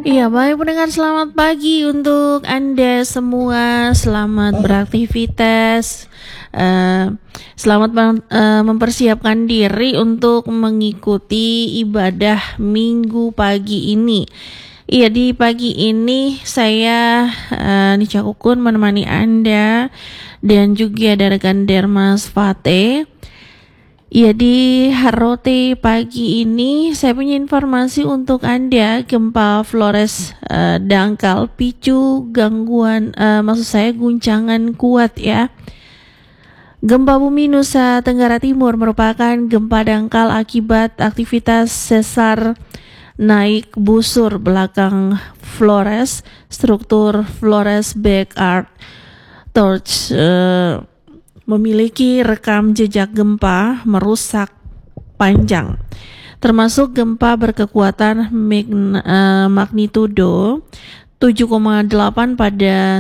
Iya, baik pendengar, selamat pagi untuk Anda semua. Selamat beraktivitas. eh, Selamat mempersiapkan diri untuk mengikuti ibadah Minggu pagi ini. Iya, di pagi ini saya Nica Kukun menemani Anda dan juga ada rekan Dermas Fate. Ya, di Harote pagi ini saya punya informasi untuk Anda. Gempa Flores dangkal picu gangguan, maksud saya guncangan kuat ya. Gempa bumi Nusa Tenggara Timur merupakan gempa dangkal akibat aktivitas sesar naik busur belakang Flores. Struktur Flores Backyard Torch memiliki rekam jejak gempa merusak panjang, termasuk gempa berkekuatan magnitudo 7,8 pada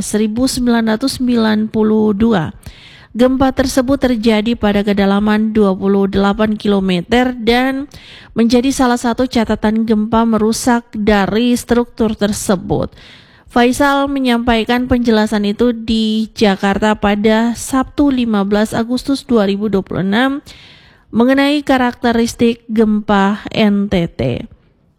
1992. Gempa tersebut terjadi pada kedalaman 28 km dan menjadi salah satu catatan gempa merusak dari struktur tersebut. Faisal menyampaikan penjelasan itu di Jakarta pada Sabtu 15 Agustus 2026 mengenai karakteristik gempa NTT.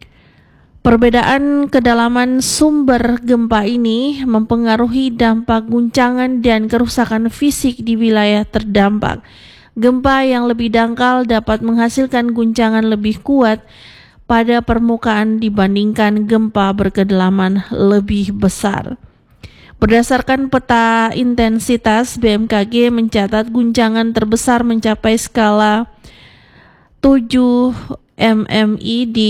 Perbedaan kedalaman sumber gempa ini mempengaruhi dampak guncangan dan kerusakan fisik di wilayah terdampak. Gempa yang lebih dangkal dapat menghasilkan guncangan lebih kuat pada permukaan dibandingkan gempa berkedalaman lebih besar. Berdasarkan peta intensitas, BMKG mencatat guncangan terbesar mencapai skala 7 mmi di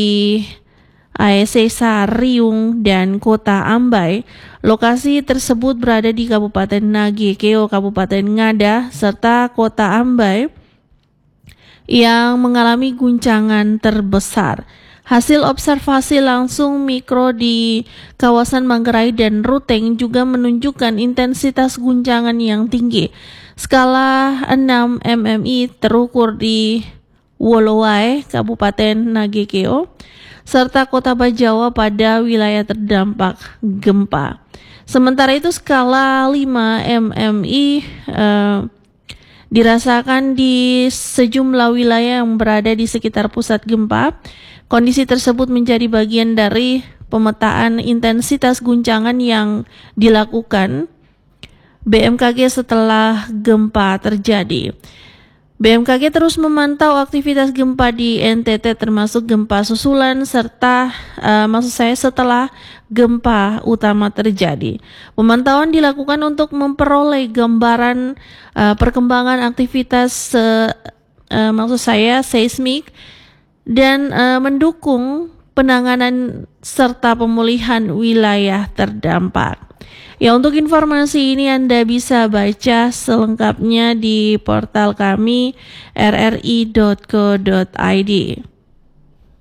AEC Sariung dan Kota Ambai. Lokasi tersebut berada di Kabupaten Nagekeo, Kabupaten Ngada, serta Kota Ambai yang mengalami guncangan terbesar. Hasil observasi langsung mikro di kawasan Manggarai dan Ruteng juga menunjukkan intensitas guncangan yang tinggi. Skala 6 mmi terukur di Wolowai, Kabupaten Nagekeo, serta Kota Bajawa pada wilayah terdampak gempa. Sementara itu skala 5 mmi dirasakan di sejumlah wilayah yang berada di sekitar pusat gempa. Kondisi tersebut menjadi bagian dari pemetaan intensitas guncangan yang dilakukan BMKG setelah gempa terjadi. BMKG terus memantau aktivitas gempa di NTT termasuk gempa susulan serta setelah gempa utama terjadi. Pemantauan dilakukan untuk memperoleh gambaran perkembangan aktivitas seismik dan mendukung penanganan serta pemulihan wilayah terdampak. Ya, untuk informasi ini Anda bisa baca selengkapnya di portal kami rri.co.id.